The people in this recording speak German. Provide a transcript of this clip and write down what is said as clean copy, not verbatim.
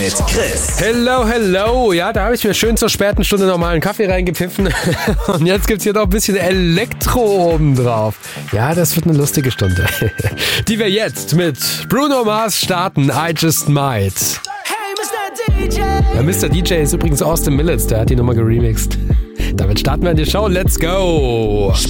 mit Chris. Hello, hello. Ja, da habe ich mir schön zur späten Stunde nochmal einen Kaffee reingepfiffen. Und jetzt gibt's hier noch ein bisschen Elektro oben drauf. Ja, das wird eine lustige Stunde. Die wir jetzt mit Bruno Mars starten. I Just Might. Hey, Mr. DJ. Ja, Mr. DJ ist übrigens Austin Millets, der hat die Nummer geremixed. Damit starten wir in die Show. Let's go.